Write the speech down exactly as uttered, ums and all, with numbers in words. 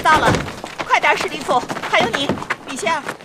道了，快点，史蒂夫，还有你，米歇尔。